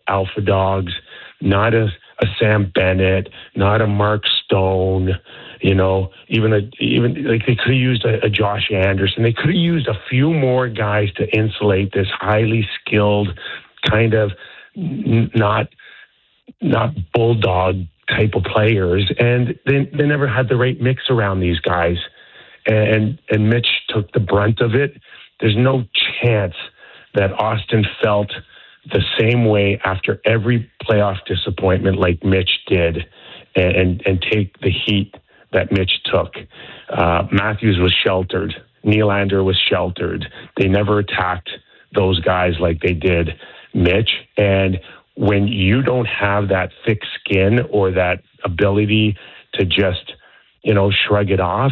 alpha dogs, not a Sam Bennett, not a Mark Stone, even like they could have used a Josh Anderson. They could have used a few more guys to insulate this highly skilled kind of not bulldog type of players. And they never had the right mix around these guys. And Mitch took the brunt of it. There's no chance that Austin felt the same way after every playoff disappointment like Mitch did and take the heat that Mitch took. Matthews was sheltered. Nylander was sheltered. They never attacked those guys like they did Mitch. And when you don't have that thick skin or that ability to just, shrug it off,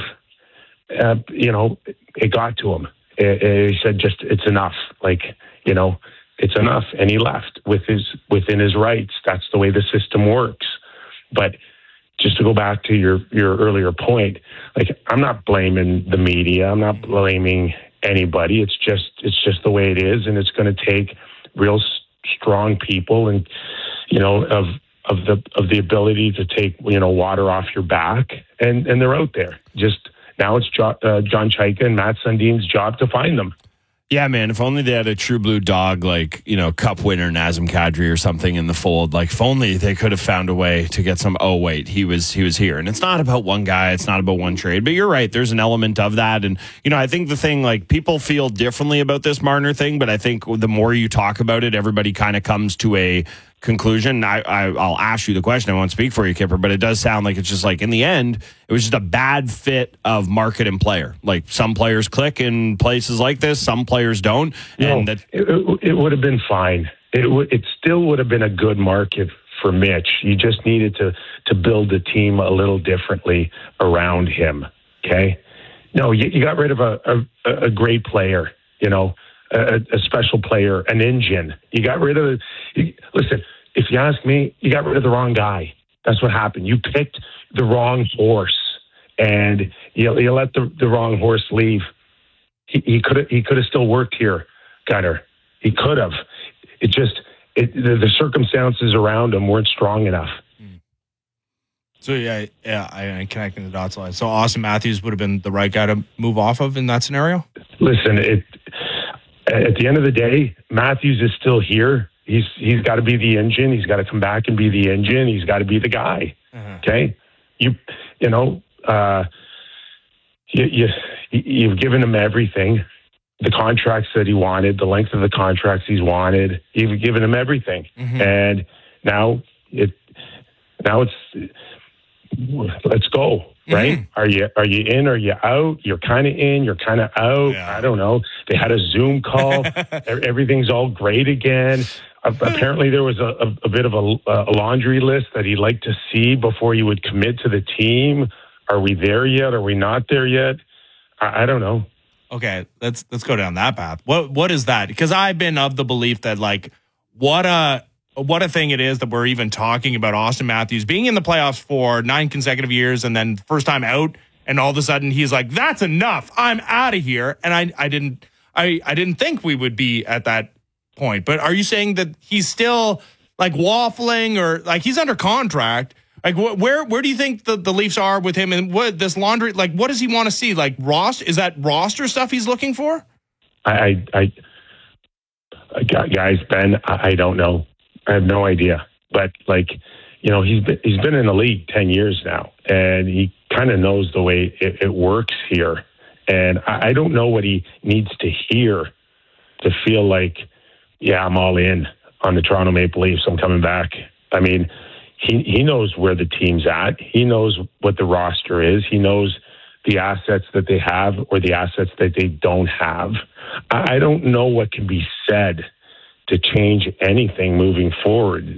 it got to him. He said, it's enough. It's enough. And he left within his rights. That's the way the system works. But just to go back to your earlier point, I'm not blaming the media. I'm not blaming anybody. It's just the way it is. And it's going to take real strong people and, of the ability to take, water off your back. And they're out there. Just now it's John Chayka and Matt Sundin's job to find them. Yeah, man, if only they had a true blue dog Cup winner Nazem Kadri or something in the fold. If only they could have found a way to get some, oh, wait, he was here. And it's not about one guy. It's not about one trade. But you're right. There's an element of that. And, I think the thing, people feel differently about this Marner thing. But I think the more you talk about it, everybody kind of comes to a conclusion. I'll ask you the question. I won't speak for you, Kipper, but it does sound like it's just in the end, it was just a bad fit of market and player. Some players click in places like this, some players don't. And it would have been fine. It still would have been a good market for Mitch. You just needed to build the team a little differently around him. Okay. No, you got rid of a great player, a special player, an engine. You got rid of listen, if you ask me, you got rid of the wrong guy. That's what happened. You picked the wrong horse, and you let the wrong horse leave. He could have still worked here, Gunner. He could have. The circumstances around him weren't strong enough. So I connecting the dots. So Austin Matthews would have been the right guy to move off of in that scenario. Listen, at the end of the day, Matthews is still here. He's got to be the engine. He's got to come back and be the engine. He's got to be the guy. Uh-huh. Okay, you've given him everything, the contracts that he wanted, the length of the contracts he's wanted. You've given him everything, mm-hmm. And now it's let's go. Right? Mm-hmm. Are you in? Are you out? You're kind of in. You're kind of out. Yeah. I don't know. They had a Zoom call. Everything's all great again. Apparently, there was a bit of a laundry list that he'd like to see before he would commit to the team. Are we there yet? Are we not there yet? I don't know. Okay, let's go down that path. What is that? Because I've been of the belief that what a thing it is that we're even talking about Austin Matthews being in the playoffs for 9 consecutive years and then first time out, and all of a sudden he's like, that's enough. I'm out of here. And I didn't think we would be at that point. But are you saying that he's still waffling or he's under contract? Where do you think the Leafs are with him, and what this laundry, what does he want to see? Is that roster stuff he's looking for? Guys, Ben, I don't know. I have no idea. But he's been in the league 10 years now, and he kind of knows the way it works here. And I don't know what he needs to hear to feel I'm all in on the Toronto Maple Leafs. I'm coming back. I mean, he knows where the team's at. He knows what the roster is. He knows the assets that they have or the assets that they don't have. I don't know what can be said to change anything moving forward.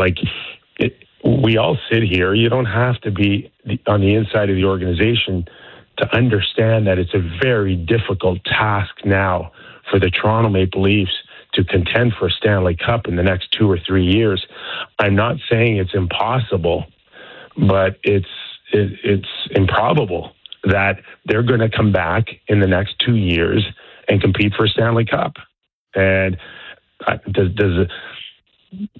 We all sit here. You don't have to be on the inside of the organization to understand that it's a very difficult task now for the Toronto Maple Leafs to contend for a Stanley Cup in the next 2 or 3 years. I'm not saying it's impossible, but it's improbable that they're going to come back in the next 2 years and compete for a Stanley Cup. And does